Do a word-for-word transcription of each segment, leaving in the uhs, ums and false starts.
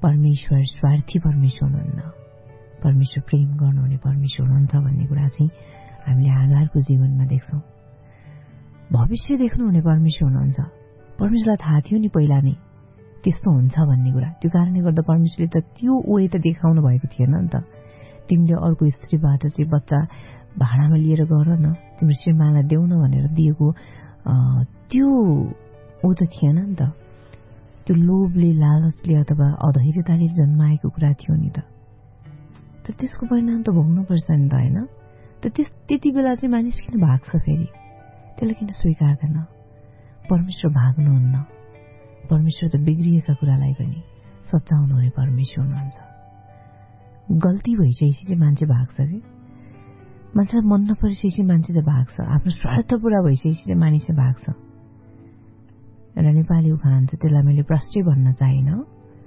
परमेश्वर स्वार्थी परमेश्वर हुनुहुन्न, परमेश्वर प्रेम गर्नुहुने परमेश्वर हुनुहुन्छ भन्ने कुरा चाहिँ हामीले हागारको जीवनमा देख्छौँ। भविष्य देख्नुहुने परमेश्वर हुनुहुन्छ। परमेश्वरलाई थाहा थियो नि पहिला नै त्यस्तो हुन्छ भन्ने कुरा। त्यो कारणले गर्दा परमेश्वरले त त्यो वे त देखाउनु भएको थिएन नि त। तिमीले अर्को स्त्रीबाट चाहिँ बच्चा भाडामा लिएर गर न, तिम्रो श्रीमानलाई देऊ न भनेर दिएको त्यो ऊ त थिएन नि त। त्यो लोभले, लालचले अथवा अधैर्यताले जन्माएको कुरा थियो नि त। तर त्यसको परिणाम त भोग्नुपर्छ नि त, होइन? त त्यस त्यति बेला चाहिँ मानिस किन भाग्छ फेरि? त्यसलाई किन स्वीकार्दैन? परमेश्वर भाग्नुहुन्न। परमेश्वर त बिग्रिएका कुरालाई पनि सच्याउनु हुने परमेश्वर हुनुहुन्छ। गल्ती भइसकेपछि चाहिँ मान्छे भाग्छ कि मान्छेलाई मन नपरिसकेपछि मान्छे त भाग्छ। आफ्नो स्वार्थ पुरा भइसकेपछि चाहिँ मानिस भाग्छ। एउटा नेपाली उखान छ, त्यसलाई मैले प्रष्टै भन्न चाहिनँ।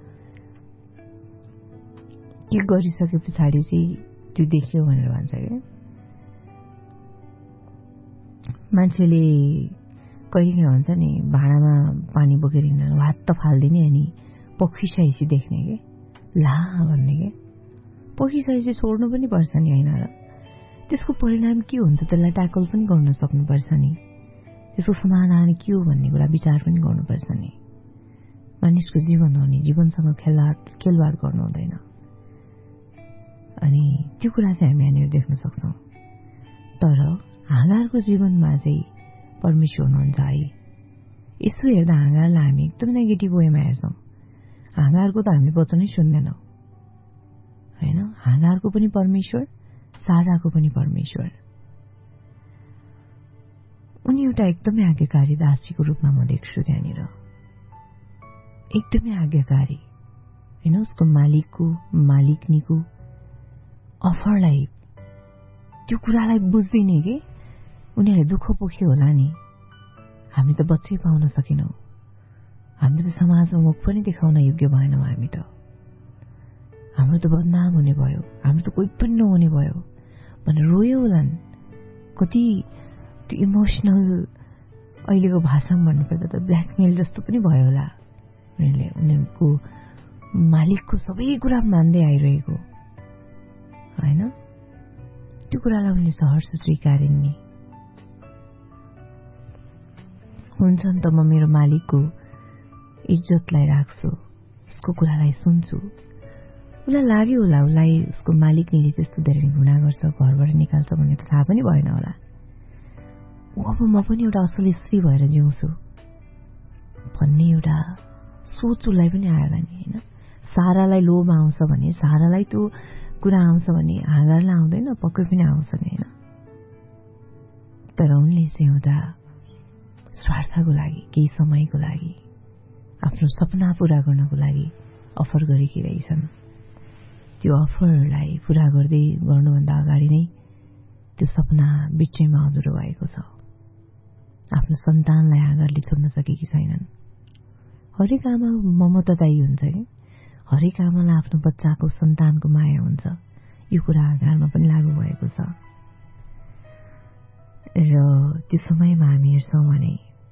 के गरिसके पछाडि चाहिँ त्यो देख्यो भनेर भन्छ क्या। मान्छेले कहिले भन्छ नि भाँडामा पानी बोकेर हिँड्नु हात फाल्दिने अनि पखिसकेपछि देख्ने के ला भन्ने के। पखिसकेपछि छोड्नु पनि पर्छ नि, होइन र? त्यसको परिणाम के हुन्छ त्यसलाई ट्याकल पनि गर्न सक्नुपर्छ नि। त्यसको समाधान के हो भन्ने कुरा विचार पनि गर्नुपर्छ नि। मानिसको जीवन हो नि, जीवनसँग खेलवाड खेलवाड गर्नु हुँदैन। अनि त्यो कुरा चाहिँ हामी यहाँनिर देख्न सक्छौँ। तर हागारको जीवनमा चाहिँ परमेश्वर हुनुहुन्छ है। यसो हेर्दा हागारलाई हामी एकदम नेगेटिभ वेमा हेर्छौँ। हागारको त हामीले वचनै सुन्दैनौँ, होइन? हागारको पनि परमेश्वर, साराको पनि परमेश्वर। उनी एउटा एकदमै आज्ञाकारी दासीको रूपमा म देख्छु त्यहाँनिर। एकदमै आज्ञाकारी, होइन? उसको मालिकको मालिकनीको अफरलाई, त्यो कुरालाई बुझ्दिने के उनीहरूले दुःख पोख्यो होला नि। हामी त बच्चै पाउन सकेनौँ। हामी त समाजमा मुख पनि देखाउन योग्य भएनौँ। हामी त हाम्रो त बदनाम हुने भयो, हाम्रो त कोही पनि नहुने भयो भनेर रोयो होलान्। कति त्यो इमोसनल, अहिलेको भाषामा भन्नुपर्दा त ब्ल्याकमेल जस्तो पनि भयो होला। उनीहरूले उनीहरूको मालिकको सबै कुरा मान्दै आइरहेको, होइन? त्यो कुरालाई उनले सहर्ष स्वीकारिन् नि। हुन्छ नि त, म मेरो मालिकको इज्जतलाई राख्छु, उसको कुरालाई सुन्छु। उसलाई लाग्यो होला, उसलाई उसको मालिकले त्यस्तो धेरै घृणा गर्छ, घरबाट निकाल्छ भन्ने त थाहा पनि भएन होला। अब म पनि एउटा असल स्त्री भएर जिउँछु भन्ने एउटा सोच उसलाई पनि आयो होला नि, होइन? सारालाई लोभ आउँछ भने, सारालाई त्यो कुरा आउँछ भने हागारलाई आउँदैन, पक्कै पनि आउँछ नि, होइन? तर उनले चाहिँ एउटा स्वार्थको लागि, केही समयको लागि, आफ्नो सपना पूरा गर्नको लागि अफर गरेकी रहेछन्। त्यो अफरलाई पूरा गर्दै गर्नुभन्दा अगाडि नै त्यो सपना बिचैमा अधुरो भएको छ। आफ्नो सन्तानलाई हागारले छोड्न सकेकी छैनन्। हरेक आमा ममतादायी हुन्छ कि हरेक आमालाई आफ्नो बच्चाको सन्तानको माया हुन्छ। यो कुरा हागारमा पनि लागू भएको छ। र त्यो समयमा हामी हेर्छौँ भने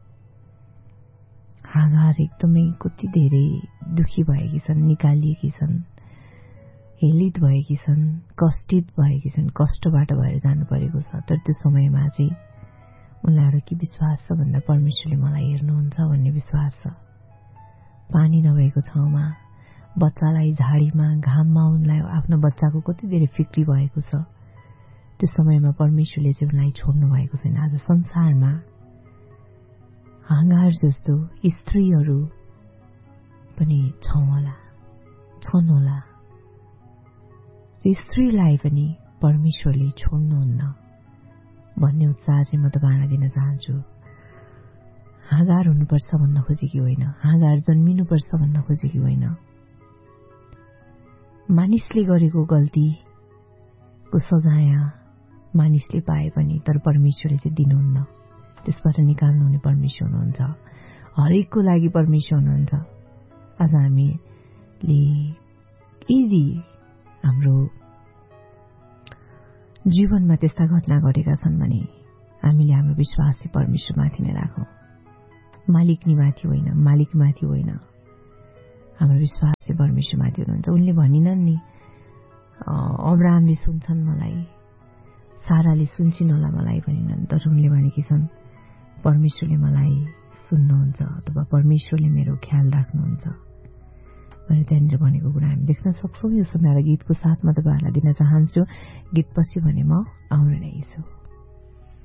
हागार एकदमै कति धेरै दुखी भएकी छन्, निकालिएकी छन्, हेलित भएकी छन्, कष्टित भएकी छन्, कष्टबाट भएर जानु परेको छ। तर त्यो समयमा चाहिँ उनलाई एउटा के विश्वास छ भन्दा परमेश्वरले मलाई हेर्नुहुन्छ भन्ने विश्वास छ। पानी नभएको ठाउँमा बच्चालाई झाडीमा घाममा उनलाई आफ्नो बच्चाको कति धेरै फिक्री भएको छ। त्यो समयमा परमेश्वरले चाहिँ उनलाई छोड्नु भएको छैन। आज संसारमा हागार जस्तो स्त्रीहरू पनि छौँ होला, छन् होला। त्यो स्त्रीलाई पनि परमेश्वरले छोड्नुहुन्न भन्ने उत्साह चाहिँ म तपाईँलाई दिन चाहन्छु। हागार हुनुपर्छ भन्न खोजेकी होइन, हागार जन्मिनुपर्छ भन्न खोजेकी होइन। मानिसले गरेको गल्तीको सजाय मानिसले पाए पनि तर परमेश्वरले चाहिँ दिनुहुन्न। त्यसबाट निकाल्नु हुने परमेश्वर हुनुहुन्छ। हरेकको लागि परमेश्वर हुनुहुन्छ। आज हामीले यदि हाम्रो जीवनमा त्यस्ता घटना घटेका छन् भने हामीले हाम्रो विश्वास चाहिँ परमेश्वरमाथि नै राखौँ, मालिकनीमाथि होइन, मालिकमाथि होइन। हाम्रो विश्वास चाहिँ परमेश्वरमाथि हुनुहुन्छ। उनले भनिनन् नि अब्राहमले सुन्छन् मलाई, साराले सुन्छिन् होला मलाई भनिनन्, तर उनले भनेकी छन् परमेश्वरले मलाई सुन्नुहुन्छ अथवा परमेश्वरले मेरो ख्याल राख्नुहुन्छ भनेर त्यहाँनिर भनेको कुरा हामी देख्न सक्छौँ। यो समय गीतको साथमा तपाईँहरूलाई दिन चाहन्छु। गीतपछि भने म आउन नै छु।